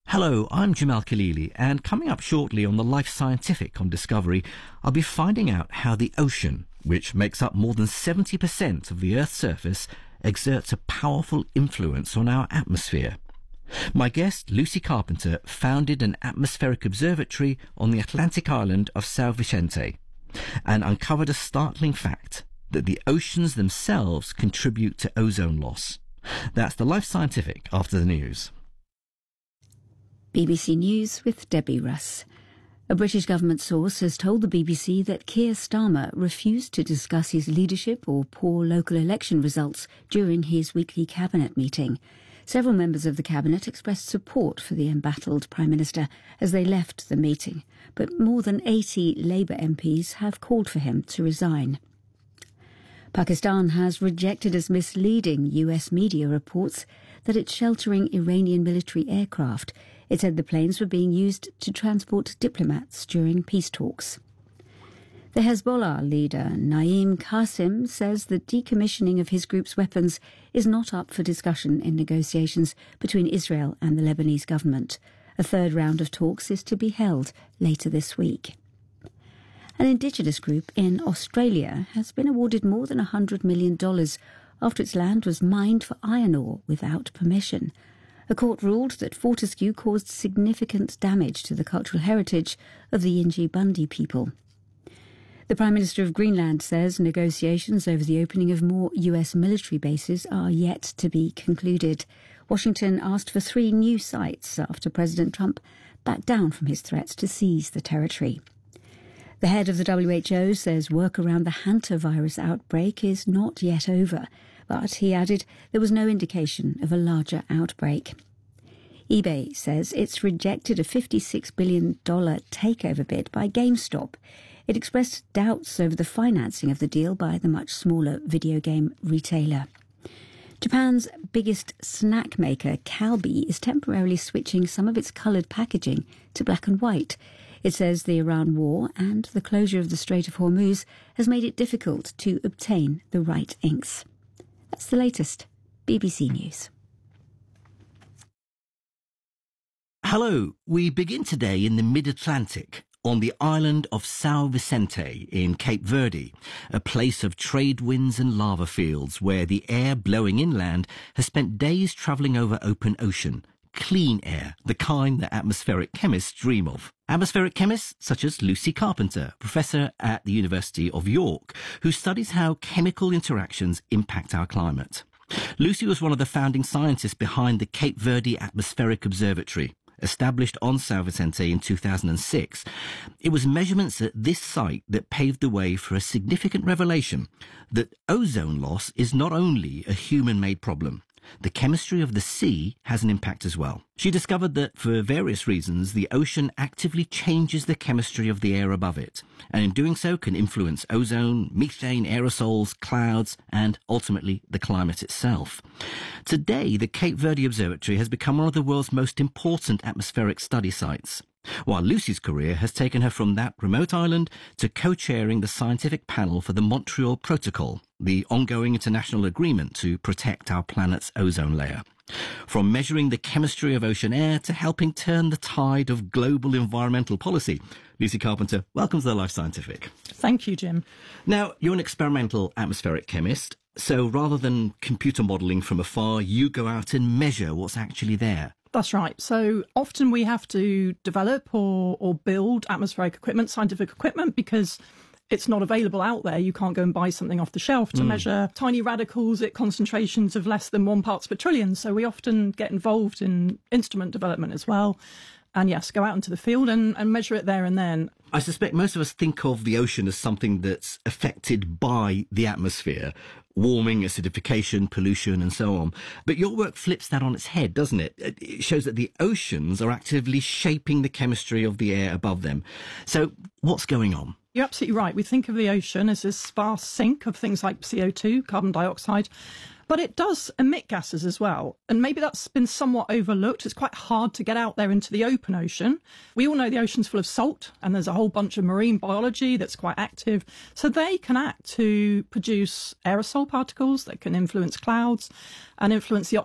Hello, I'm Jamal Khalili, and coming up shortly on the Life Scientific on Discovery, I'll be finding out how the ocean, which makes up more than 70% of the Earth's surface, exerts a powerful influence on our atmosphere. My guest, Lucy Carpenter, founded an atmospheric observatory on the Atlantic island of São Vicente and uncovered a startling fact that the oceans themselves contribute to ozone loss. That's the Life Scientific after the news. BBC News with Debbie Russ. A British government source has told the BBC that Keir Starmer refused to discuss his leadership or poor local election results during his weekly cabinet meeting. Several members of the cabinet expressed support for the embattled Prime Minister as they left the meeting, but more than 80 Labour MPs have called for him to resign. Pakistan has rejected as misleading US media reports that it's sheltering Iranian military aircraft. It said the planes were being used to transport diplomats during peace talks. The Hezbollah leader, Naim Qasim, says the decommissioning of his group's weapons is not up for discussion in negotiations between Israel and the Lebanese government. A third round of talks is to be held later this week. An indigenous group in Australia has been awarded more than $100 million after its land was mined for iron ore without permission. A court ruled that Fortescue caused significant damage to the cultural heritage of the Yindjibarndi people. The Prime Minister of Greenland says negotiations over the opening of more US military bases are yet to be concluded. Washington asked for 3 new sites after President Trump backed down from his threats to seize the territory. The head of the WHO says work around the hantavirus outbreak is not yet over, but he added there was no indication of a larger outbreak. eBay says it's rejected a $56 billion takeover bid by GameStop. It expressed doubts over the financing of the deal by the much smaller video game retailer. Japan's biggest snack maker, Calbee, is temporarily switching some of its coloured packaging to black and white. It says the Iran war and the closure of the Strait of Hormuz has made it difficult to obtain the right inks. That's the latest. BBC News. Hello, we begin today in the mid-Atlantic, on the island of São Vicente in Cape Verde, a place of trade winds and lava fields where the air blowing inland has spent days travelling over open ocean. Clean air, the kind that atmospheric chemists dream of. Atmospheric chemists such as Lucy Carpenter, professor at the University of York, who studies how chemical interactions impact our climate. Lucy was one of the founding scientists behind the Cape Verde Atmospheric Observatory, established on São Vicente in 2006. It was measurements at this site that paved the way for a significant revelation that ozone loss is not only a human-made problem. The chemistry of the sea has an impact as well. She discovered that, for various reasons, the ocean actively changes the chemistry of the air above it, and in doing so can influence ozone, methane, aerosols, clouds, and ultimately the climate itself. Today, the Cape Verde Observatory has become one of the world's most important atmospheric study sites, while Lucy's career has taken her from that remote island to co-chairing the scientific panel for the Montreal Protocol, the ongoing international agreement to protect our planet's ozone layer. From measuring the chemistry of ocean air to helping turn the tide of global environmental policy. Lucy Carpenter, welcome to the Life Scientific. Thank you, Jim. Now, you're an experimental atmospheric chemist, so rather than computer modelling from afar, you go out and measure what's actually there. That's right. So often we have to develop or build atmospheric equipment, scientific equipment, because it's not available out there. You can't go and buy something off the shelf to measure tiny radicals at concentrations of less than 1 parts per trillion. So we often get involved in instrument development as well. And yes, go out into the field and measure it there and then. I suspect most of us think of the ocean as something that's affected by the atmosphere, warming, acidification, pollution, and so on. But your work flips that on its head, doesn't it? It shows that the oceans are actively shaping the chemistry of the air above them. So what's going on? You're absolutely right. We think of the ocean as this sparse sink of things like CO2, carbon dioxide, but it does emit gases as well. And maybe that's been somewhat overlooked. It's quite hard to get out there into the open ocean. We all know the ocean's full of salt, and there's a whole bunch of marine biology that's quite active. So they can act to produce aerosol particles that can influence clouds and influence the